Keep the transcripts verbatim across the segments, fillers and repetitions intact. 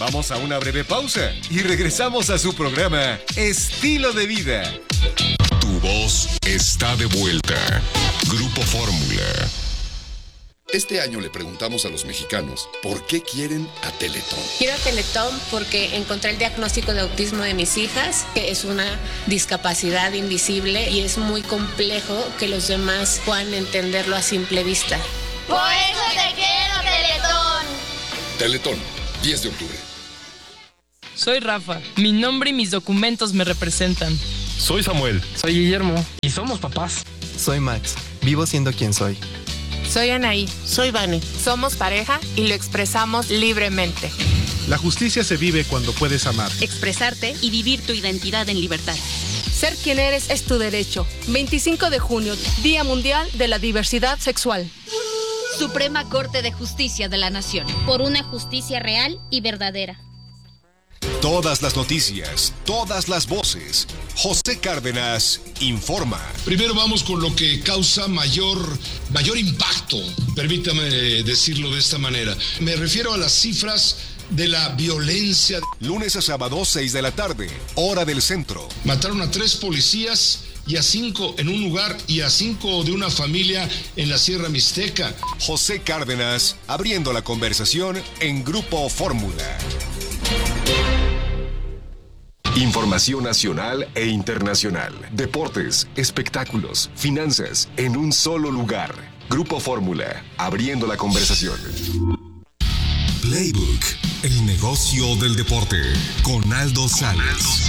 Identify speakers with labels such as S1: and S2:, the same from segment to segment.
S1: Vamos a una breve pausa y regresamos a su programa Estilo de Vida.
S2: Tu voz está de vuelta. Grupo Fórmula.
S3: Este año le preguntamos a los mexicanos por qué quieren a Teletón.
S4: Quiero a Teletón porque encontré el diagnóstico de autismo de mis hijas, que es una discapacidad invisible y es muy complejo que los demás puedan entenderlo a simple vista.
S5: Por eso te quiero, Teletón.
S3: Teletón, diez de octubre.
S6: Soy Rafa. Mi nombre y mis documentos me representan.
S7: Soy Samuel.
S8: Soy Guillermo.
S7: Y somos papás.
S9: Soy Max. Vivo siendo quien soy.
S10: Soy Anaí.
S11: Soy Vane.
S10: Somos pareja y lo expresamos libremente.
S12: La justicia se vive cuando puedes amar,
S13: expresarte y vivir tu identidad en libertad.
S14: Ser quien eres es tu derecho. veinticinco de junio, Día Mundial de la Diversidad Sexual.
S13: Suprema Corte de Justicia de la Nación.
S5: Por una justicia real y verdadera.
S1: Todas las noticias, todas las voces. José Cárdenas informa.
S15: Primero vamos con lo que causa mayor, mayor impacto, permítame decirlo de esta manera. Me refiero a las cifras de la violencia.
S1: Lunes a sábado, seis de la tarde, hora del centro.
S15: Mataron a tres policías y a cinco en un lugar y a cinco de una familia en la Sierra Mixteca.
S1: José Cárdenas, abriendo la conversación en Grupo Fórmula.
S2: Información nacional e internacional. Deportes, espectáculos, finanzas, en un solo lugar. Grupo Fórmula, abriendo la conversación.
S16: Playbook, el negocio del deporte, con Aldo Sales.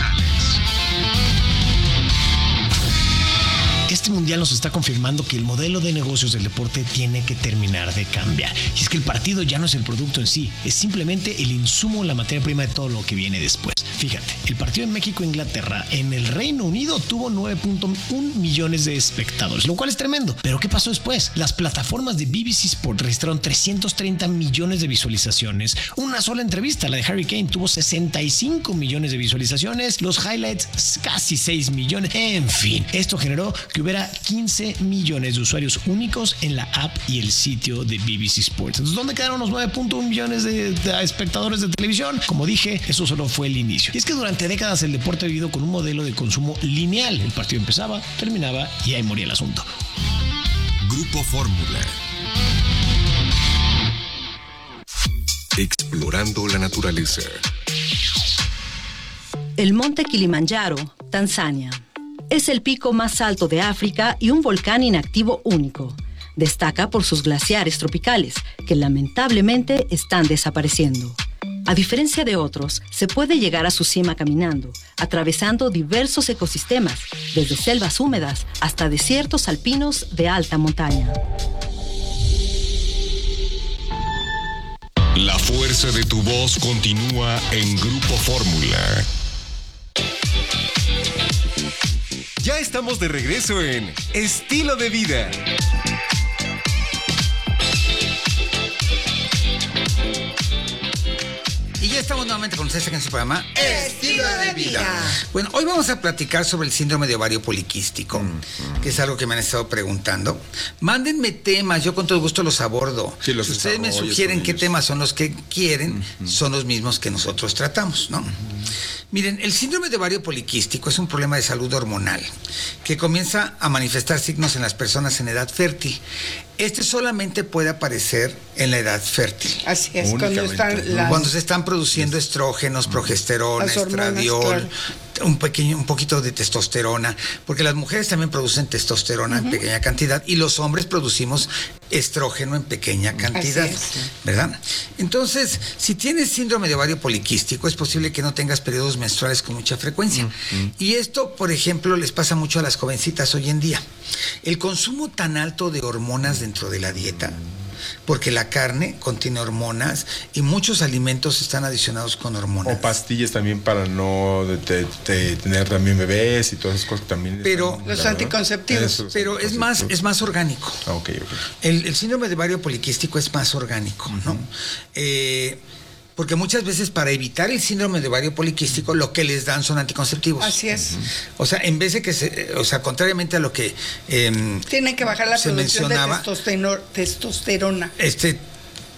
S17: Este mundial nos está confirmando que el modelo de negocios del deporte tiene que terminar de cambiar. Y es que el partido ya no es el producto en sí, es simplemente el insumo, la materia prima de todo lo que viene después. Fíjate, el partido en México-Inglaterra en el Reino Unido tuvo nueve punto uno millones de espectadores, lo cual es tremendo. Pero ¿qué pasó después? Las plataformas de B B C Sport registraron trescientos treinta millones de visualizaciones. Una sola entrevista, la de Harry Kane, tuvo sesenta y cinco millones de visualizaciones. Los highlights, casi seis millones. En fin, esto generó que hubiera quince millones de usuarios únicos en la app y el sitio de B B C Sports. Entonces, ¿dónde quedaron los nueve punto uno millones de, de espectadores de televisión? Como dije, eso solo fue el inicio. Y es que durante décadas el deporte ha vivido con un modelo de consumo lineal. El partido empezaba, terminaba y ahí moría el asunto.
S16: Grupo Fórmula.
S2: Explorando la naturaleza.
S18: El monte Kilimanjaro, Tanzania. Es el pico más alto de África y un volcán inactivo único. Destaca por sus glaciares tropicales, que lamentablemente están desapareciendo. A diferencia de otros, se puede llegar a su cima caminando, atravesando diversos ecosistemas, desde selvas húmedas hasta desiertos alpinos de alta montaña.
S2: La fuerza de tu voz continúa en Grupo Fórmula.
S1: Ya estamos de regreso en Estilo de Vida.
S19: Y ya estamos nuevamente con ustedes en este programa Estilo de Vida. Bueno, hoy vamos a platicar sobre el síndrome de ovario poliquístico, mm-hmm. que es algo que me han estado preguntando. Mándenme temas, yo con todo gusto los abordo. Sí, los si ustedes me sugieren qué temas son los que quieren, mm-hmm. son los mismos que nosotros tratamos, ¿no? Mm-hmm. Miren, el síndrome de ovario poliquístico es un problema de salud hormonal que comienza a manifestar signos en las personas en edad fértil. Este solamente puede aparecer en la edad fértil.
S11: Así es, cuando están las...
S19: Cuando se están produciendo estrógenos, progesterona, estradiol, claro. un pequeño, un poquito de testosterona, porque las mujeres también producen testosterona uh-huh. en pequeña cantidad y los hombres producimos estrógeno en pequeña cantidad, es, sí. ¿verdad? Entonces, si tienes síndrome de ovario poliquístico, es posible que no tengas periodos menstruales con mucha frecuencia. Uh-huh. Y esto, por ejemplo, les pasa mucho a las jovencitas hoy en día. El consumo tan alto de hormonas dentro de la dieta, porque la carne contiene hormonas y muchos alimentos están adicionados con hormonas.
S7: O pastillas también para no de, de, de tener también bebés y todas esas cosas también.
S19: Pero
S11: están, los anticonceptivos. Eso,
S19: pero es más, es más orgánico.
S7: Ah, okay, okay.
S19: El, el síndrome de ovario poliquístico es más orgánico, uh-huh. ¿no? Eh, Porque muchas veces para evitar el síndrome de ovario poliquístico lo que les dan son anticonceptivos.
S11: Así es.
S19: Uh-huh. O sea, en vez de que se, o sea, contrariamente a lo que eh,
S11: tienen que bajar la
S19: se
S11: producción
S19: mencionaba,
S11: de testosterona.
S19: Este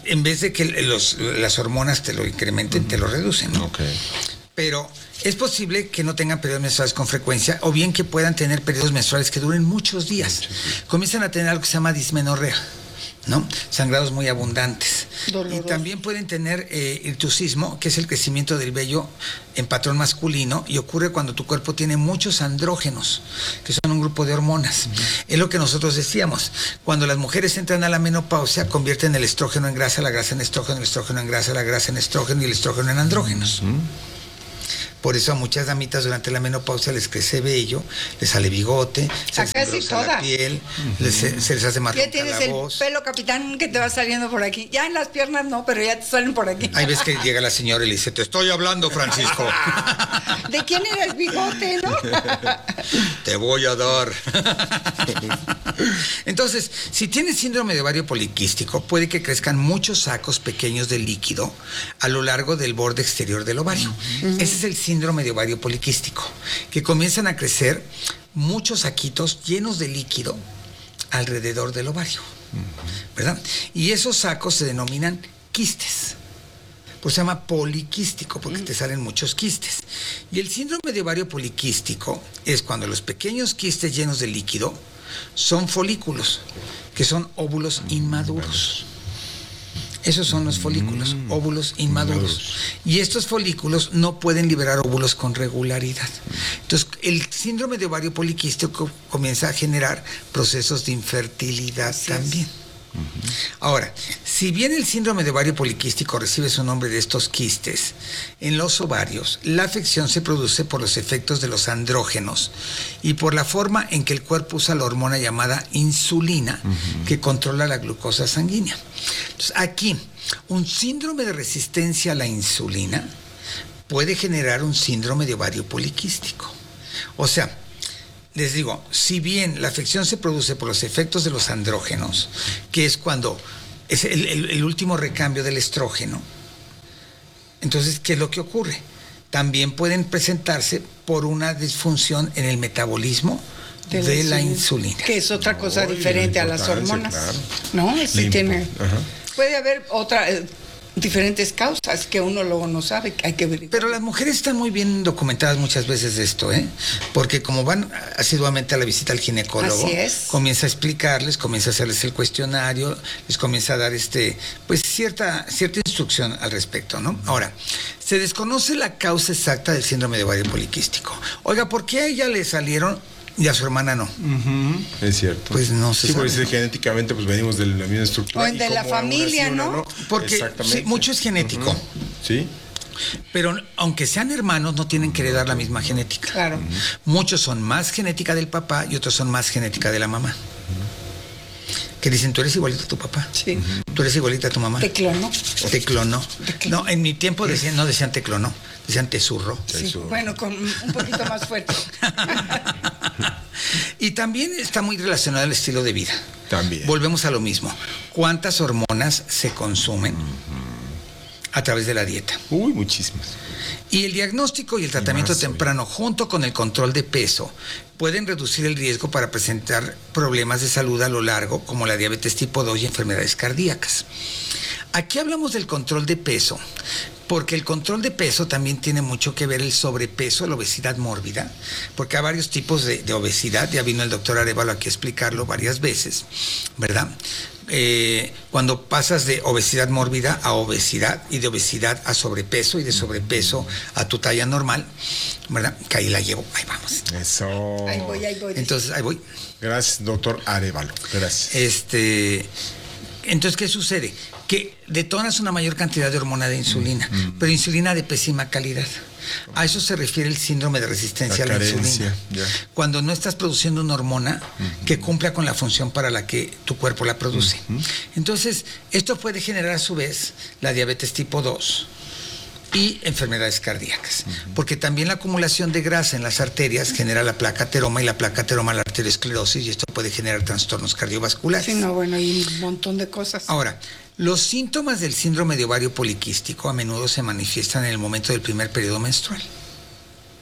S19: en vez de que los, las hormonas te lo incrementen, uh-huh. te lo reducen, ¿no?
S7: Okay.
S19: Pero es posible que no tengan periodos menstruales con frecuencia o bien que puedan tener periodos menstruales que duren muchos días. Muchos días. Comienzan a tener algo que se llama dismenorrea, ¿no? Sangrados muy abundantes. Doloroso. Y también pueden tener eh, hirsutismo, que es el crecimiento del vello en patrón masculino, y ocurre cuando tu cuerpo tiene muchos andrógenos, que son un grupo de hormonas. Uh-huh. Es lo que nosotros decíamos. Cuando las mujeres entran a la menopausia, convierten el estrógeno en grasa, la grasa en estrógeno, el estrógeno en grasa, la grasa en estrógeno y el estrógeno en andrógenos. Uh-huh. Por eso a muchas damitas durante la menopausia les crece vello, les sale bigote, se les engrosa la piel, uh-huh. les, se, se les hace más ronca la voz.
S11: Ya tienes el pelo, capitán, que te va saliendo por aquí. Ya en las piernas no, pero ya te salen por aquí.
S19: Hay veces que llega la señora y le dice, te estoy hablando, Francisco.
S11: ¿De quién era el bigote, no?
S19: Te voy a dar. Entonces, si tienes síndrome de ovario poliquístico, puede que crezcan muchos sacos pequeños de líquido a lo largo del borde exterior del ovario. Uh-huh. Ese es el síndrome de ovario poliquístico, que comienzan a crecer muchos saquitos llenos de líquido alrededor del ovario, ¿verdad? Y esos sacos se denominan quistes. Pues se llama poliquístico porque te salen muchos quistes. Y el síndrome de ovario poliquístico es cuando los pequeños quistes llenos de líquido son folículos, que son óvulos inmaduros. Esos son los folículos, mm, óvulos inmaduros. inmaduros. Y estos folículos no pueden liberar óvulos con regularidad. Entonces, el síndrome de ovario poliquístico comienza a generar procesos de infertilidad sí, también. Uh-huh. Ahora, si bien el síndrome de ovario poliquístico recibe su nombre de estos quistes, en los ovarios la afección se produce por los efectos de los andrógenos y por la forma en que el cuerpo usa la hormona llamada insulina, uh-huh. que controla la glucosa sanguínea. Entonces, aquí, un síndrome de resistencia a la insulina puede generar un síndrome de ovario poliquístico. O sea, les digo, si bien la afección se produce por los efectos de los andrógenos, que es cuando es el, el, el último recambio del estrógeno, entonces, ¿qué es lo que ocurre? También pueden presentarse por una disfunción en el metabolismo de, de la, la insulina, insulina.
S11: Que es otra cosa oh, diferente a las hormonas. Claro. No, sí tiene. Ajá. Puede haber otra... Eh, diferentes causas que uno luego no sabe, que hay que ver.
S19: Pero las mujeres están muy bien documentadas muchas veces de esto, ¿eh? Porque como van asiduamente a la visita al ginecólogo, así es. Comienza a explicarles, comienza a hacerles el cuestionario, les comienza a dar este, pues cierta, cierta instrucción al respecto, ¿no? Ahora, se desconoce la causa exacta del síndrome de ovario poliquístico. Oiga, ¿por qué a ella le salieron y a su hermana no?
S7: Uh-huh. Es cierto.
S19: Pues no se
S7: sí,
S19: sabe.
S7: Porque genéticamente pues venimos de la misma estructura.
S11: O de la familia, ¿no?
S19: ¿no? Porque sí, mucho es genético. Uh-huh.
S7: Sí.
S19: Pero aunque sean hermanos, no tienen que heredar la misma genética.
S11: Claro.
S19: Uh-huh. Muchos son más genética del papá y otros son más genética de la mamá. Uh-huh. Que dicen, tú eres igualito a tu papá.
S11: Sí.
S19: Uh-huh. Tú eres igualita a tu mamá.
S11: Te clonó.
S19: Te clonó. No, en mi tiempo decían, no decían te clonó, decían te zurró.
S11: Sí, bueno, con un poquito más fuerte.
S19: Y también está muy relacionado al estilo de vida.
S7: También.
S19: Volvemos a lo mismo. ¿Cuántas hormonas se consumen uh-huh. a través de la dieta?
S7: Uy, muchísimas.
S19: Y el diagnóstico y el tratamiento más, temprano, oye. junto con el control de peso, pueden reducir el riesgo para presentar problemas de salud a lo largo, como la diabetes tipo dos y enfermedades cardíacas. Aquí hablamos del control de peso, porque el control de peso también tiene mucho que ver el sobrepeso, la obesidad mórbida, porque hay varios tipos de, de obesidad, ya vino el doctor Arevalo aquí a explicarlo varias veces, ¿verdad? Eh, cuando pasas de obesidad mórbida a obesidad y de obesidad a sobrepeso y de sobrepeso a tu talla normal, ¿verdad? Que ahí la llevo, ahí vamos.
S7: Eso.
S11: Ahí voy, ahí voy.
S19: Entonces, ahí voy.
S7: Gracias, doctor Arevalo. Gracias.
S19: Este, entonces, ¿qué sucede? Que detonas una mayor cantidad de hormona de insulina, mm, mm. pero insulina de pésima calidad. A eso se refiere el síndrome de resistencia la a la carencia, insulina. Yeah. Cuando no estás produciendo una hormona uh-huh. que cumpla con la función para la que tu cuerpo la produce. Uh-huh. Entonces, esto puede generar a su vez la diabetes tipo dos y enfermedades cardíacas, uh-huh. porque también la acumulación de grasa en las arterias genera la placa ateroma y la placa ateroma la arteriosclerosis y esto puede generar trastornos cardiovasculares.
S11: Sí, no, bueno, y un montón de cosas.
S19: Ahora, los síntomas del síndrome de ovario poliquístico a menudo se manifiestan en el momento del primer periodo menstrual.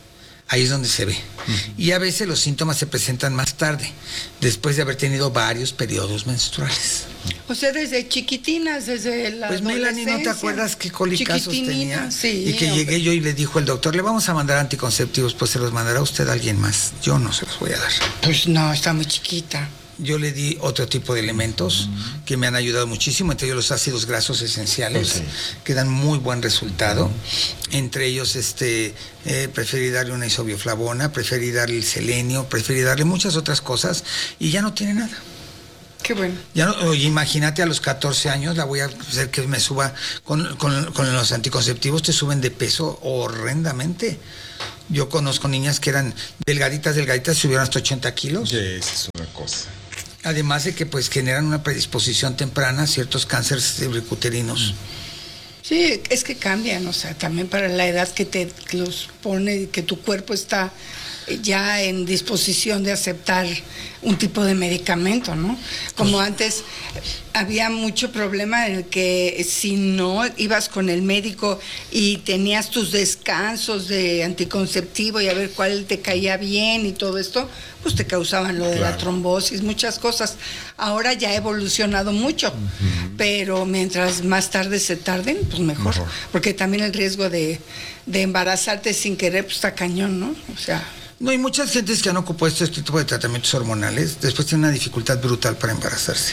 S19: ahí es donde se ve. Uh-huh. Y a veces los síntomas se presentan más tarde, después de haber tenido varios periodos menstruales.
S11: O sea, desde chiquitinas, desde la
S19: Pues Melanie, ¿no te acuerdas qué colicazos tenía?
S11: Sí,
S19: y que
S11: hombre.
S19: llegué yo y le dijo el doctor, le vamos a mandar anticonceptivos, pues se los mandará usted a alguien más. Yo no se los voy a dar.
S11: Pues no, está muy chiquita.
S19: Yo le di otro tipo de elementos uh-huh. que me han ayudado muchísimo, entre ellos los ácidos grasos esenciales, sí. que dan muy buen resultado. Uh-huh. Entre ellos, este, eh, preferí darle una isobioflavona, preferí darle el selenio, preferí darle muchas otras cosas y ya no tiene nada.
S11: Qué bueno.
S19: Ya no, oye, imagínate a los catorce años, la voy a hacer que me suba, con, con, con los anticonceptivos te suben de peso horrendamente. Yo conozco niñas que eran delgaditas, delgaditas, subieron hasta ochenta kilos.
S7: Sí, esa es una cosa.
S19: Además de que pues generan una predisposición temprana a ciertos cánceres cervicuterinos.
S11: Sí, es que cambian, o sea, también para la edad que te que los pone, que tu cuerpo está ya en disposición de aceptar un tipo de medicamento, ¿no? Como antes había mucho problema en el que si no ibas con el médico y tenías tus descansos de anticonceptivo y a ver cuál te caía bien y todo esto, pues te causaban lo de claro. la trombosis, muchas cosas. Ahora ya ha evolucionado mucho, uh-huh. pero mientras más tarde se tarden, pues mejor, mejor. Porque también el riesgo de, de embarazarte sin querer, pues está cañón, ¿no? O sea...
S19: No, hay muchas gentes que han ocupado este tipo de tratamientos hormonales, después tienen una dificultad brutal para embarazarse.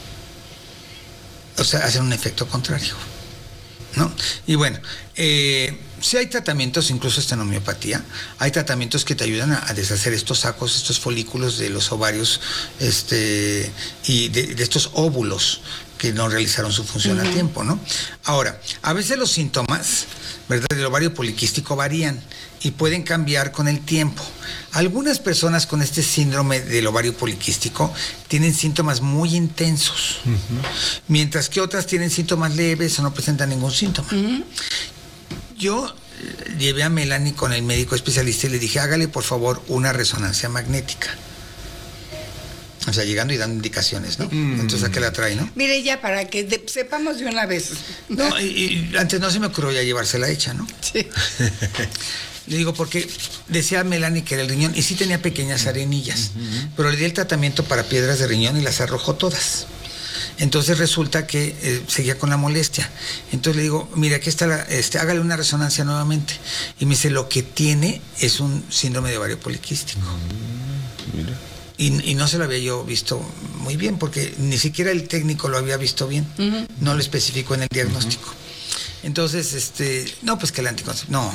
S19: O sea, hacen un efecto contrario, ¿no? Y bueno, eh, sí hay tratamientos, incluso hasta en homeopatía, hay tratamientos que te ayudan a, a deshacer estos sacos, estos folículos de los ovarios, este, y de, de estos óvulos que no realizaron su función uh-huh. a tiempo, ¿no? Ahora, a veces los síntomas, ¿verdad?, del ovario poliquístico varían y pueden cambiar con el tiempo. Algunas personas con este síndrome del ovario poliquístico tienen síntomas muy intensos, uh-huh. mientras que otras tienen síntomas leves o no presentan ningún síntoma. Uh-huh. Yo llevé a Melanie con el médico especialista y le dije, hágale por favor una resonancia magnética. O sea, llegando y dando indicaciones, ¿no? Mm. Entonces, ¿a qué la trae, no?
S11: Mire, ya para que de, sepamos de una vez.
S19: No, y, y antes no se me ocurrió ya llevársela hecha, ¿no?
S11: Sí.
S19: Le digo, porque decía Melanie que era el riñón, y sí tenía pequeñas arenillas, uh-huh. pero le di el tratamiento para piedras de riñón y las arrojó todas. Entonces resulta que eh, seguía con la molestia. Entonces le digo, mira, aquí está, la, este, hágale una resonancia nuevamente. Y me dice, lo que tiene es un síndrome de ovario poliquístico. Uh-huh. Mira. Y, y no se lo había yo visto muy bien, porque ni siquiera el técnico lo había visto bien. Uh-huh. No lo especificó en el diagnóstico. Uh-huh. Entonces, este, no, pues que el anticonceptivo, no.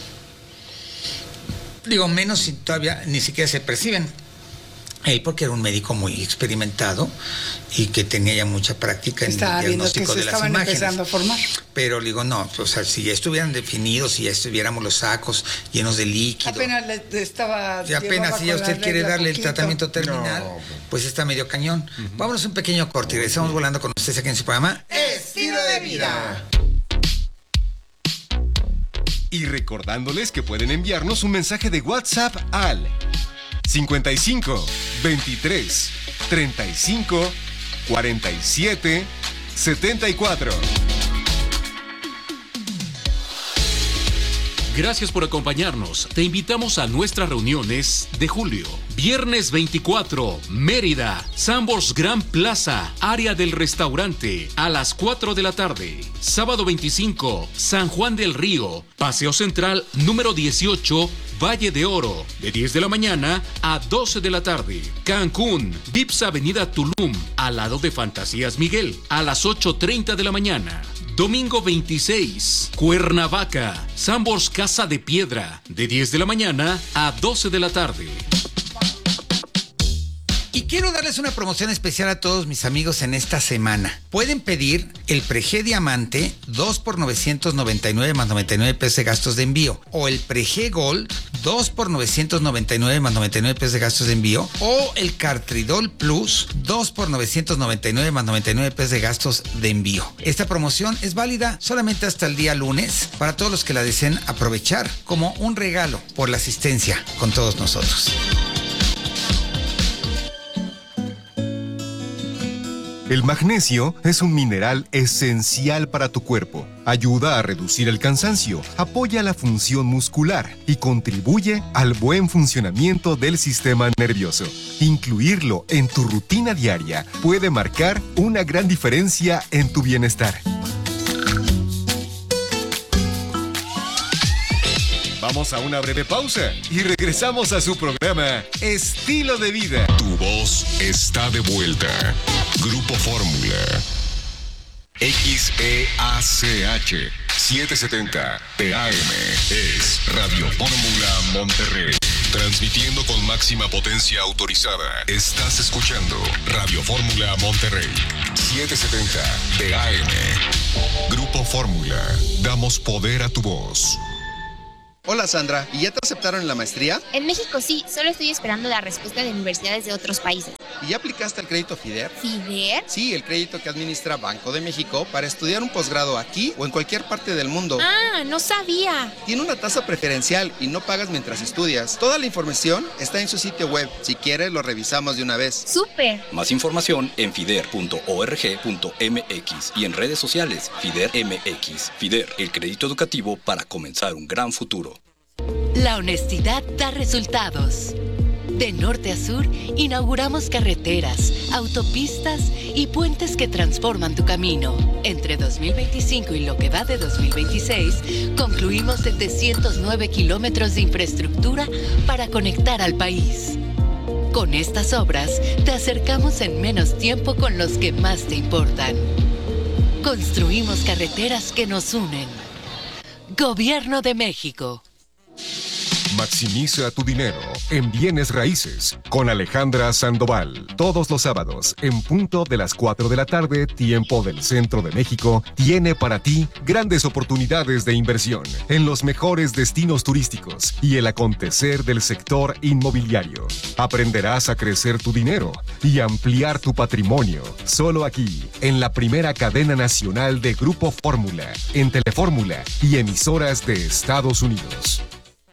S19: Digo, menos si todavía ni siquiera se perciben. Él, porque era un médico muy experimentado y que tenía ya mucha práctica en
S11: Estaba
S19: el diagnóstico de las imágenes.
S11: Estaban empezando a formar.
S19: Pero le digo, no, o sea, si ya estuvieran definidos, si ya estuviéramos los sacos llenos de líquido.
S11: Apenas le estaba.
S19: Si apenas si ya usted quiere darle poquito. El tratamiento terminal, no, pues está medio cañón. Uh-huh. Vámonos un pequeño corte y regresamos volando con ustedes aquí en su programa
S1: Estilo de Vida. Y recordándoles que pueden enviarnos un mensaje de WhatsApp al cincuenta y cinco, veintitrés, treinta y cinco, cuarenta y siete, setenta y cuatro.
S8: Gracias por acompañarnos. Te invitamos a nuestras reuniones de julio. Viernes veinticuatro, Mérida, Sambors Gran Plaza, área del restaurante, a las cuatro de la tarde. Sábado veinticinco, San Juan del Río, Paseo Central número dieciocho, Valle de Oro, de diez de la mañana a doce de la tarde. Cancún, Vips Avenida Tulum, al lado de Fantasías Miguel, a las ocho treinta de la mañana. Domingo veintiséis, Cuernavaca, Sambors Casa de Piedra, de diez de la mañana a doce de la tarde.
S19: Y quiero darles una promoción especial a todos mis amigos en esta semana. Pueden pedir el Preg Diamante dos por novecientos noventa y nueve más noventa y nueve pesos de gastos de envío. O el Preg Gold dos por novecientos noventa y nueve más noventa y nueve pesos de gastos de envío. O el Cartridol Plus dos por novecientos noventa y nueve más noventa y nueve pesos de gastos de envío. Esta promoción es válida solamente hasta el día lunes para todos los que la deseen aprovechar como un regalo por la asistencia con todos nosotros.
S1: El magnesio es un mineral esencial para tu cuerpo. Ayuda a reducir el cansancio, apoya la función muscular y contribuye al buen funcionamiento del sistema nervioso. Incluirlo en tu rutina diaria puede marcar una gran diferencia en tu bienestar. Vamos a una breve pausa y regresamos a su programa Estilo de Vida.
S2: Tu voz está de vuelta. Grupo Fórmula. X E A C H setecientos setenta T A M es Radio Fórmula Monterrey. Transmitiendo con máxima potencia autorizada. Estás escuchando Radio Fórmula Monterrey. setecientos setenta T A M. Grupo Fórmula. Damos poder a tu voz.
S20: Hola Sandra, ¿y ya te aceptaron en la maestría?
S5: En México sí, solo estoy esperando la respuesta de universidades de otros países.
S20: ¿Y ya aplicaste el crédito FIDER?
S5: ¿FIDER?
S20: Sí, el crédito que administra Banco de México para estudiar un posgrado aquí o en cualquier parte del mundo.
S5: Ah, no sabía.
S20: Tiene una tasa preferencial y no pagas mientras estudias. Toda la información está en su sitio web. Si quieres, lo revisamos de una vez.
S5: ¡Súper!
S21: Más información en fider punto org punto m x y en redes sociales FIDER M X. FIDER, el crédito educativo para comenzar un gran futuro.
S22: La honestidad da resultados. De norte a sur, inauguramos carreteras, autopistas y puentes que transforman tu camino. Entre dos mil veinticinco y lo que va de dos mil veintiséis, concluimos setecientos nueve kilómetros de infraestructura para conectar al país. Con estas obras, te acercamos en menos tiempo con los que más te importan. Construimos carreteras que nos unen. Gobierno de México.
S1: Maximiza tu dinero en bienes raíces con Alejandra Sandoval. Todos los sábados, en punto de las cuatro de la tarde, tiempo del centro de México, tiene para ti grandes oportunidades de inversión en los mejores destinos turísticos y el acontecer del sector inmobiliario. Aprenderás a crecer tu dinero y ampliar tu patrimonio. Solo aquí, en la primera cadena nacional de Grupo Fórmula, en Telefórmula y emisoras de Estados Unidos.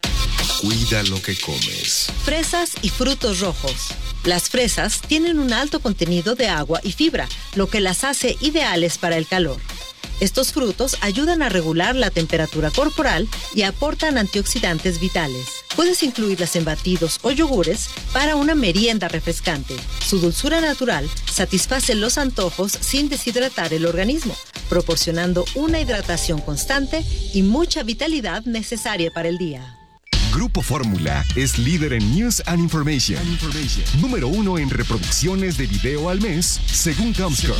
S2: Cuida lo que comes.
S18: Fresas y frutos rojos. Las fresas tienen un alto contenido de agua y fibra, lo que las hace ideales para el calor. Estos frutos ayudan a regular la temperatura corporal y aportan antioxidantes vitales. Puedes incluirlas en batidos o yogures para una merienda refrescante. Su dulzura natural satisface los antojos sin deshidratar el organismo, proporcionando una hidratación constante y mucha vitalidad necesaria para el día.
S1: Grupo Fórmula es líder en News and Information. Número uno en reproducciones de video al mes, según Comscore.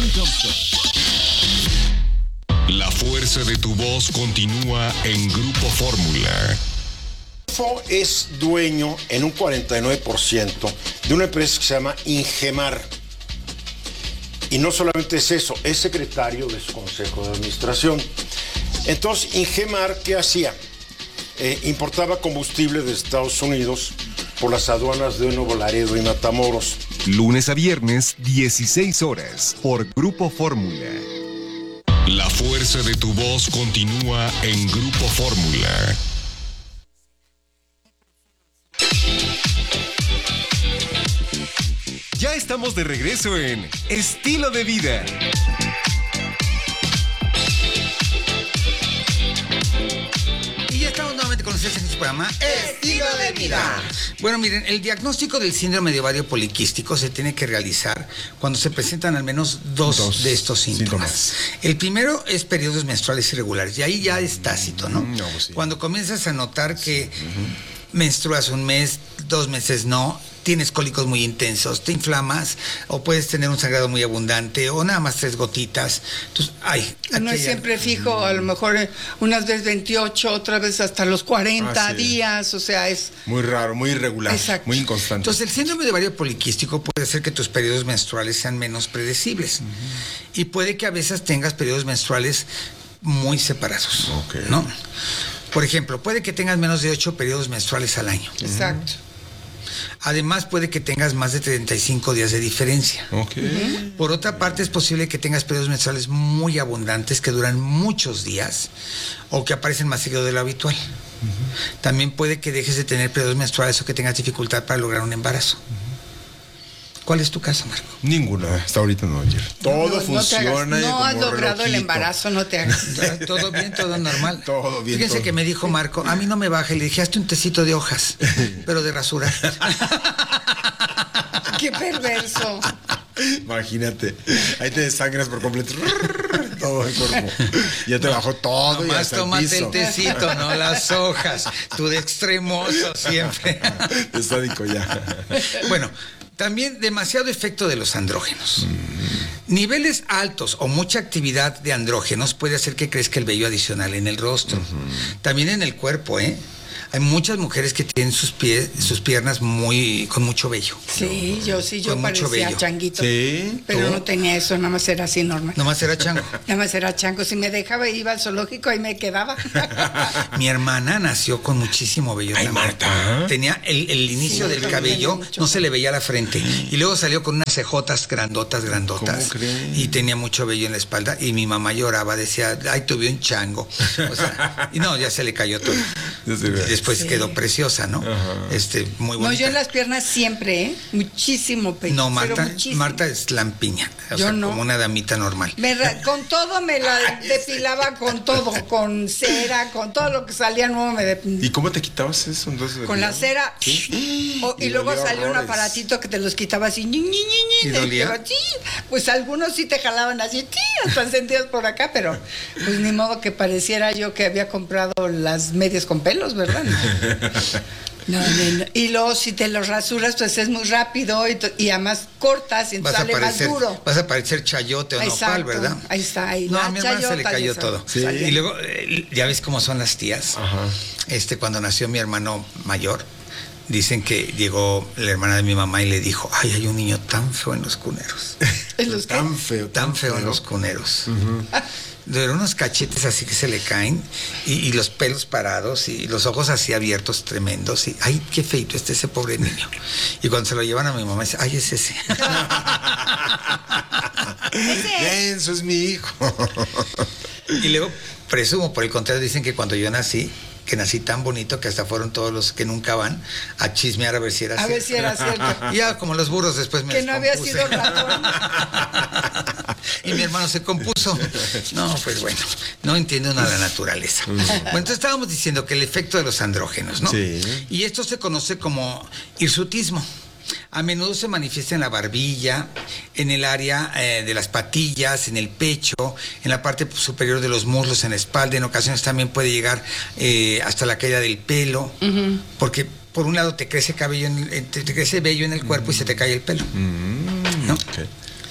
S2: La fuerza de tu voz continúa en Grupo Fórmula.
S23: Es dueño en un cuarenta y nueve por ciento de una empresa que se llama Ingemar. Y no solamente es eso, es secretario de su consejo de administración. Entonces, Ingemar, ¿qué hacía? Eh, importaba combustible de Estados Unidos por las aduanas de Nuevo Laredo y Matamoros.
S1: Lunes a viernes, dieciséis horas, por Grupo Fórmula.
S2: La fuerza de tu voz continúa en Grupo Fórmula.
S1: Ya estamos de regreso en Estilo de Vida.
S19: Estamos nuevamente con ustedes en este programa Estilo de Vida. Bueno, miren, el diagnóstico del síndrome de ovario poliquístico se tiene que realizar cuando se presentan al menos dos, dos de estos síntomas. síntomas. El primero es periodos menstruales irregulares y ahí ya es tácito, ¿no? no pues sí. Cuando comienzas a notar que sí. uh-huh. menstruas un mes, dos meses no, tienes cólicos muy intensos, te inflamas o puedes tener un sangrado muy abundante o nada más tres gotitas. Entonces, ay,
S11: no es siempre hay... fijo, a lo mejor unas veces veintiocho, otras veces hasta los cuarenta ah, sí. días, o sea, es...
S7: Muy raro, muy irregular, Exacto. muy inconstante.
S19: Entonces, el síndrome de ovario poliquístico puede hacer que tus periodos menstruales sean menos predecibles uh-huh. y puede que a veces tengas periodos menstruales muy separados, okay. ¿no? Por ejemplo, puede que tengas menos de ocho periodos menstruales al año.
S11: Exacto.
S19: Además, puede que tengas más de treinta y cinco días de diferencia.
S7: Okay.
S19: Por otra parte, es posible que tengas periodos menstruales muy abundantes que duran muchos días o que aparecen más seguido de lo habitual. Uh-huh. También puede que dejes de tener periodos menstruales o que tengas dificultad para lograr un embarazo. Uh-huh. ¿Cuál es tu caso, Marco?
S7: Ninguna, hasta ahorita no, ayer. Todo
S11: no, no
S7: funciona.
S11: No has logrado
S7: relojito.
S11: el embarazo, no te hagas.
S19: Todo bien, todo normal.
S7: Todo bien.
S19: Fíjense
S7: todo.
S19: que me dijo Marco, a mí no me baja, y le dije, hazte un tecito de hojas, pero de rasurar.
S11: Qué perverso.
S7: Imagínate, ahí te desangras por completo. Todo el cuerpo. Ya te bajó todo.
S19: Nomás
S7: y hasta
S19: tómate
S7: el, piso.
S19: el tecito, no las hojas. Tú de extremoso siempre.
S7: Sádico ya.
S19: Bueno, también demasiado efecto de los andrógenos. Mm. Niveles altos o mucha actividad de andrógenos puede hacer que crezca el vello adicional en el rostro. Uh-huh. También en el cuerpo, ¿eh? Hay muchas mujeres que tienen sus pies, sus piernas muy con mucho vello.
S11: Sí, yo sí, yo
S19: con
S11: parecía changuito.
S19: Sí,
S11: pero
S19: ¿tú?
S11: no tenía eso, nada más era así normal.
S19: Nada más era chango.
S11: Nada más era chango. Si me dejaba iba al zoológico y me quedaba.
S19: Mi hermana nació con muchísimo vello.
S7: Ay, Marta.
S19: Tenía el, el inicio sí, del cabello, no se le veía la frente. Y luego salió con unas cejotas grandotas, grandotas.
S7: ¿Cómo crees?
S19: Y tenía mucho vello en la espalda. Y mi mamá lloraba, decía, ay, tuve un chango. O sea, y no, ya se le cayó todo. Después sí. Quedó preciosa, ¿no? Ajá. Este, muy bonita.
S11: No, yo en las piernas siempre, ¿eh? Muchísimo pelo.
S19: No, Marta, Marta es lampiña. O
S11: yo
S19: sea,
S11: no.
S19: Como una damita normal.
S11: Me, con todo me la depilaba, con todo, con cera, con todo lo que salía nuevo me depilaba.
S7: ¿Y cómo te quitabas eso? Entonces,
S11: con la cera. ¿Sí? O, y, y luego salió horrores. Un aparatito que te los quitaba así. Ñi, ñi, ñi,
S19: ¿Y dolía?
S11: Pero, pues algunos sí te jalaban así, hasta sentías por acá, pero pues ni modo que pareciera yo que había comprado las medias con pelos, ¿verdad? No, no, no. Y luego si te los rasuras, pues es muy rápido y, y además cortas y entonces sale
S19: parecer,
S11: más duro.
S19: Vas a parecer chayote o nopal, ¿verdad?
S11: Ahí está, ahí.
S19: No, a mi hermana se le cayó todo.
S7: Sí.
S19: Y luego, ya ves cómo son las tías.
S7: Ajá.
S19: Este, cuando nació mi hermano mayor, dicen que llegó la hermana de mi mamá y le dijo, ay, hay un niño tan feo en los cuneros.
S11: ¿En los
S7: tan feo,
S19: tan, tan feo, feo en los cuneros. Uh-huh. De unos cachetes así que se le caen y, y los pelos parados y los ojos así abiertos tremendos y ay, qué feito está ese pobre niño. Y cuando se lo llevan a mi mamá dice, ay, es ese.
S7: Ese. Eso es mi hijo.
S19: Y luego, presumo, por el contrario, dicen que cuando yo nací, que nací tan bonito que hasta fueron todos los que nunca van a chismear a ver si era
S11: a
S19: cierto.
S11: A ver si era cierto.
S19: Y ya como los burros después me
S11: que no había sido ratón.
S19: Y mi hermano se compuso. No, pues bueno, no entiende una de la naturaleza. Bueno, entonces estábamos diciendo que el efecto de los andrógenos, ¿no?
S7: Sí.
S19: Y esto se conoce como hirsutismo. A menudo se manifiesta en la barbilla, en el área eh, de las patillas, en el pecho, en la parte superior de los muslos, en la espalda. En ocasiones también puede llegar eh, hasta la caída del pelo, uh-huh. porque por un lado te crece cabello, en el, te, te crece vello en el cuerpo uh-huh. y se te cae el pelo, uh-huh. ¿no? Okay.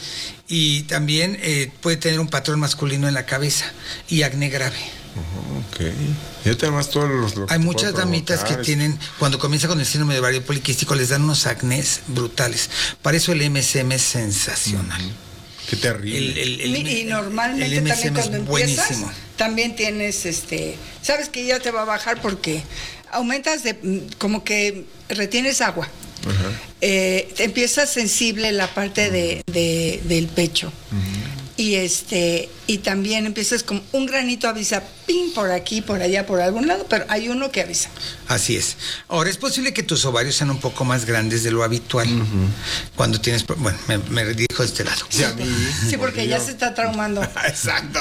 S19: Y también eh, puede tener un patrón masculino en la cabeza y acné grave.
S7: Ok. Y además todos los, los
S19: hay muchas damitas que tienen, cuando comienza con el síndrome de ovario poliquístico, les dan unos acnés brutales. Para eso el M S M es sensacional.
S7: Uh-huh. Qué terrible.
S11: El, el, el, y, y normalmente también cuando empiezas, también tienes, este, sabes que ya te va a bajar porque aumentas de, como que retienes agua. Uh-huh. Eh, te empieza sensible la parte de, de, del pecho. Uh-huh. Y este y también empiezas como un granito avisa, pin por aquí, por allá, por algún lado, pero hay uno que avisa.
S19: Así es. Ahora, es posible que tus ovarios sean un poco más grandes de lo habitual. Uh-huh. Cuando tienes, bueno, me, me dijo de este lado.
S7: Sí, a mí.
S11: Sí, porque ya se está traumando.
S7: Exacto.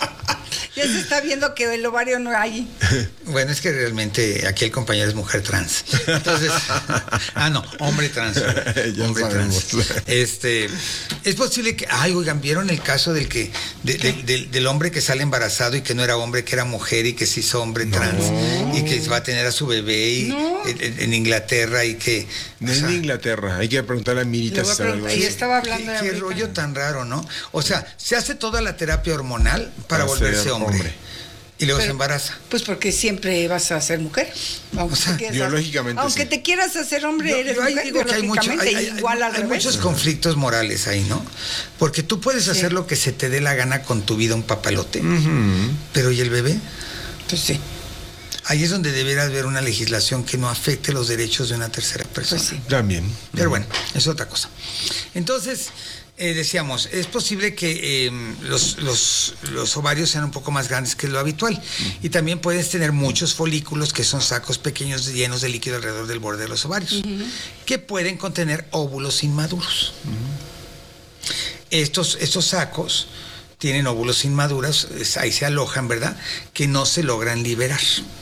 S11: Ya se está viendo que el ovario no hay.
S19: Bueno, es que realmente aquí el compañero es mujer trans. Entonces, ah, no, hombre trans.
S7: Ya
S19: hombre
S7: sabemos.
S19: trans. Este, es posible que, ay, oigan, ¿vieron el caso del que, de, de, de, del hombre que sale embarazado y que no era hombre, que era mujer y que se hizo hombre no. trans y que va a tener a su bebé y, no. en, en Inglaterra y que...
S7: No es en Inglaterra, hay que preguntarle a Mirita.
S11: Si preguntar, y estaba hablando
S19: ¿Qué,
S11: de
S19: qué rollo tan raro, ¿no? O sea, se hace toda la terapia hormonal para, para volverse hombre. hombre. Y luego Pero, se embaraza.
S11: Pues porque siempre vas a ser mujer. Aunque,
S7: o sea,
S11: te
S7: biológicamente
S11: aunque
S7: sí.
S11: te quieras hacer hombre,
S19: yo,
S11: eres
S19: yo
S11: mujer.
S19: Digo que hay, mucho, hay, hay,
S11: igual al
S19: hay
S11: revés.
S19: muchos conflictos morales ahí, ¿no? Porque tú puedes sí. hacer lo que se te dé la gana con tu vida, un papalote. Uh-huh. Pero ¿y el bebé?
S11: Pues sí.
S19: Ahí es donde debería haber una legislación que no afecte los derechos de una tercera persona.
S11: Pues sí.
S7: También.
S19: Pero bueno, es otra cosa. Entonces, Eh, decíamos, es posible que eh, los, los, los ovarios sean un poco más grandes que lo habitual. Uh-huh. Y también puedes tener muchos folículos, que son sacos pequeños llenos de líquido alrededor del borde de los ovarios, uh-huh. que pueden contener óvulos inmaduros. Uh-huh. Estos, estos sacos tienen óvulos inmaduros, ahí se alojan, ¿verdad?, que no se logran liberar.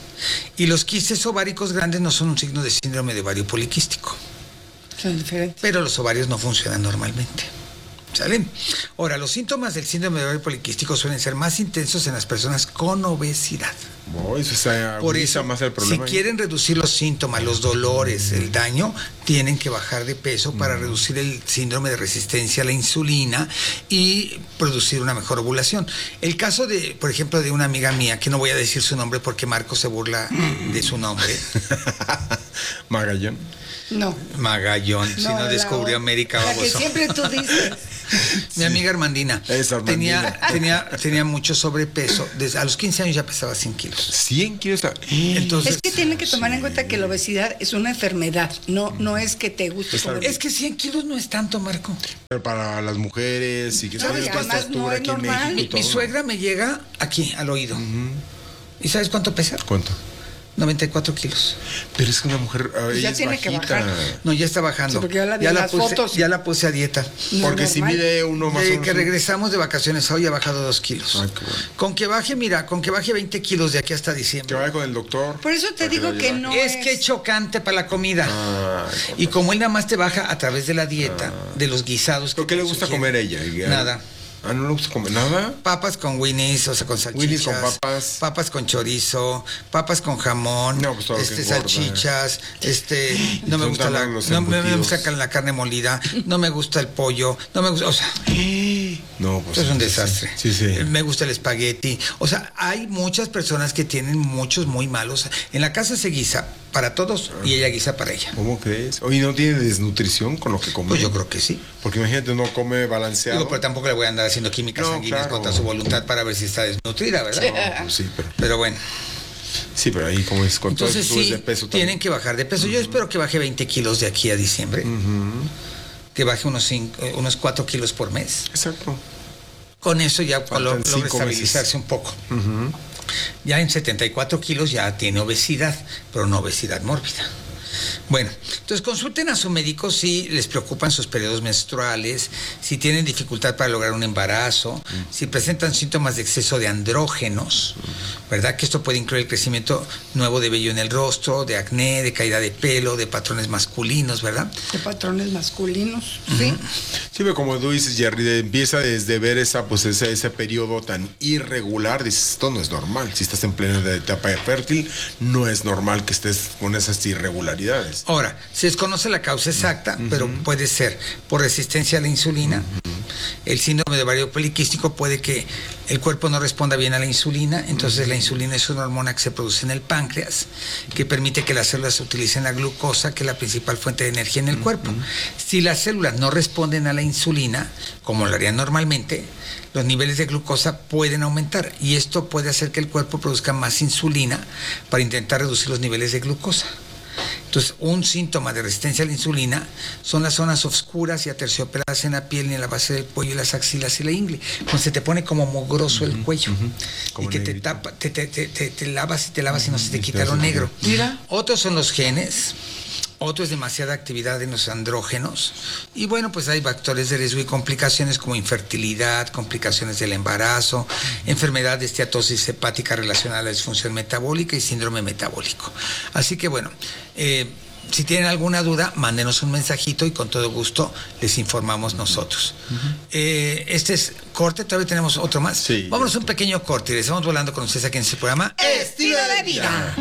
S19: Y los quistes ováricos grandes no son un signo de síndrome de ovario poliquístico.
S11: Son diferentes.
S19: Pero los ovarios no funcionan normalmente. ¿Sale? Ahora, los síntomas del síndrome de ovario poliquístico suelen ser más intensos en las personas con obesidad.
S7: Oh, eso está
S19: Por eso,
S7: más el problema.
S19: Si quieren reducir los síntomas, los dolores, el daño, tienen que bajar de peso para mm. reducir el síndrome de resistencia a la insulina y producir una mejor ovulación. El caso de, por ejemplo, de una amiga mía, que no voy a decir su nombre porque Marco se burla de su nombre.
S7: Magallón.
S11: No.
S19: Magallón, no, si no descubrió América,
S11: la
S19: baboso.
S11: que siempre tú dices.
S19: Mi amiga Armandina,
S7: Armandina.
S19: Tenía, tenía, tenía mucho sobrepeso. Desde, a los quince años ya pesaba cien kilos.
S7: cien kilos.
S19: Entonces,
S11: es que tienen que tomar sí. en cuenta que la obesidad es una enfermedad, no, no es que te guste.
S19: Es, es que cien kilos no es tanto, Marco.
S7: Pero para las mujeres y que
S11: sabes, además no es normal.
S19: Mi, mi suegra me llega aquí al oído. Uh-huh. ¿Y sabes cuánto pesa?
S7: ¿Cuánto?
S19: noventa y cuatro kilos.
S7: Pero es que una mujer uh,
S11: ya tiene
S7: bajita.
S11: que bajar.
S19: No, ya está bajando.
S11: Sí, porque ya la,
S19: ya la
S11: las
S19: puse,
S11: fotos.
S19: Ya la puse a dieta.
S11: No
S7: porque si mide uno más
S19: Desde
S7: o menos.
S19: que regresamos de vacaciones hoy ha bajado dos kilos.
S7: Ay, qué bueno.
S19: Con que baje, mira, con que baje veinte kilos de aquí hasta diciembre.
S7: Que vaya con el doctor.
S11: Por eso te digo que, que no
S19: es.
S11: Es
S19: que es chocante para la comida.
S7: Ay,
S19: y como él nada más te baja a través de la dieta, ah. de los guisados.
S7: ¿Por qué le gusta comer ella?
S19: Nada.
S7: Ah, ¿no le gusta comer nada?
S19: Papas con Winnie's, o sea, con salchichas.
S7: Winnie's con papas.
S19: Papas con chorizo, papas con jamón,
S7: no, pues todo
S19: este,
S7: lo que
S19: salchichas, este, no me gusta la, no me gusta la carne molida, no me gusta el pollo, no me gusta, o sea,
S7: no, pues
S19: es un desastre.
S7: Sí, sí.
S19: Me gusta el espagueti. O sea, hay muchas personas que tienen muchos muy malos. En la casa se guisa para todos y ella guisa para ella.
S7: ¿Cómo crees? ¿Oye, no tiene desnutrición con lo que come?
S19: Pues yo creo que sí.
S7: Porque imagínate, no come balanceado.
S19: Digo, pero tampoco le voy a andar haciendo químicas
S7: no,
S19: sanguíneas
S7: claro.
S19: contra su voluntad para ver si está desnutrida, ¿verdad?
S7: No, pues sí, pero...
S19: pero bueno.
S7: Sí, pero ahí como es con todo
S19: Entonces sí,
S7: de peso
S19: tienen
S7: también.
S19: que bajar de peso. Uh-huh. Yo espero que baje veinte kilos de aquí a diciembre.
S7: Uh-huh.
S19: Que baje unos, cinco, unos cuatro kilos por mes.
S7: Exacto.
S19: Con eso ya logra estabilizarse meses. un poco.
S7: Uh-huh.
S19: Ya en setenta y cuatro kilos ya tiene obesidad, pero no obesidad mórbida. Bueno, entonces consulten a su médico si les preocupan sus periodos menstruales, si tienen dificultad para lograr un embarazo, uh-huh. si presentan síntomas de exceso de andrógenos, uh-huh. ¿verdad? Que esto puede incluir el crecimiento nuevo de vello en el rostro, de acné, de caída de pelo, de patrones masculinos, ¿verdad?
S11: De patrones masculinos,
S19: uh-huh.
S11: sí.
S7: Sí, pero como tú dices, Jerry, de, empieza desde ver esa, pues ese, ese periodo tan irregular, dices, esto no es normal. Si estás en plena etapa fértil, no es normal que estés con esas irregularidades.
S19: Ahora, se desconoce la causa exacta, uh-huh. pero puede ser por resistencia a la insulina. Uh-huh. El síndrome de ovario poliquístico puede que el cuerpo no responda bien a la insulina, entonces uh-huh. la insulina es una hormona que se produce en el páncreas, que permite que las células utilicen la glucosa, que es la principal fuente de energía en el uh-huh. cuerpo. Si las células no responden a la insulina, como lo harían normalmente, los niveles de glucosa pueden aumentar y esto puede hacer que el cuerpo produzca más insulina para intentar reducir los niveles de glucosa. Entonces, un síntoma de resistencia a la insulina son las zonas oscuras y aterciopeladas en la piel y en la base del cuello y las axilas y la ingle, cuando se te pone como mugroso uh-huh, el cuello uh-huh. y que te tapa, te, te, te, te, te lavas y te lavas uh-huh. y no se te quita lo negro.
S11: Mira.
S19: Otros son los genes. Otro es demasiada actividad en los andrógenos. Y bueno, pues hay factores de riesgo y complicaciones como infertilidad, complicaciones del embarazo, enfermedad de esteatosis hepática relacionada a la disfunción metabólica y síndrome metabólico. Así que bueno, eh, si tienen alguna duda, mándenos un mensajito y con todo gusto les informamos nosotros. Uh-huh. eh, este es corte, todavía tenemos otro más.
S7: Sí,
S19: vámonos a un pequeño corte y les estamos volando con ustedes aquí en este programa
S11: Estilo de Vida.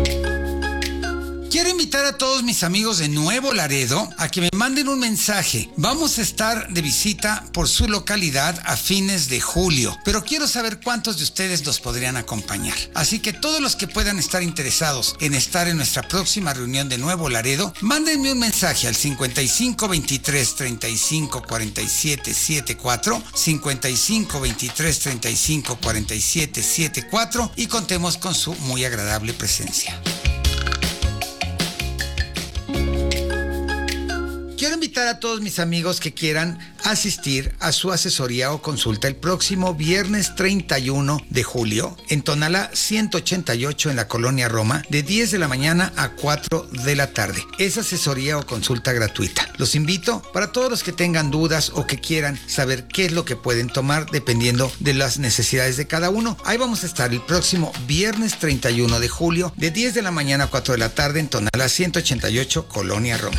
S19: Quiero invitar a todos mis amigos de Nuevo Laredo a que me manden un mensaje. Vamos a estar de visita por su localidad a fines de julio, pero quiero saber cuántos de ustedes nos podrían acompañar. Así que todos los que puedan estar interesados en estar en nuestra próxima reunión de Nuevo Laredo, mándenme un mensaje al cincuenta y cinco veintitrés treinta y cinco cuarenta y siete setenta y cuatro, cincuenta y cinco veintitrés treinta y cinco cuarenta y siete setenta y cuatro y contemos con su muy agradable presencia. Quiero invitar invitar a todos mis amigos que quieran asistir a su asesoría o consulta el próximo viernes treinta y uno de julio en Tonalá ciento ochenta y ocho en la Colonia Roma, de diez de la mañana a cuatro de la tarde. Es asesoría o consulta gratuita. Los invito para todos los que tengan dudas o que quieran saber qué es lo que pueden tomar dependiendo de las necesidades de cada uno. Ahí vamos a estar el próximo viernes treinta y uno de julio, de diez de la mañana a cuatro de la tarde en Tonalá ciento ochenta y ocho, Colonia Roma.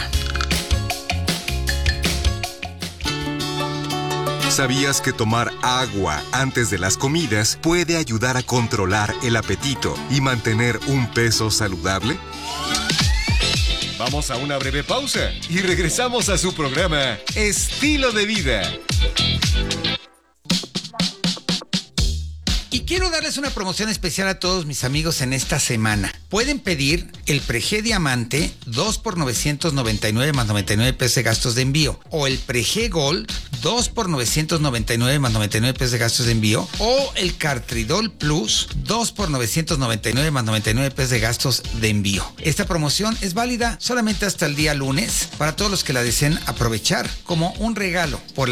S1: ¿Sabías que tomar agua antes de las comidas puede ayudar a controlar el apetito y mantener un peso saludable? Vamos a una breve pausa y regresamos a su programa Estilo de Vida.
S19: Y quiero darles una promoción especial a todos mis amigos en esta semana. Pueden pedir el Prege Diamante dos por novecientos noventa y nueve más noventa y nueve pesos de gastos de envío, o el Prege Gold dos por novecientos noventa y nueve más noventa y nueve pesos de gastos de envío, o el Cartridol Plus dos por novecientos noventa y nueve más noventa y nueve pesos de gastos de envío. Esta promoción es válida solamente hasta el día lunes para todos los que la deseen aprovechar como un regalo por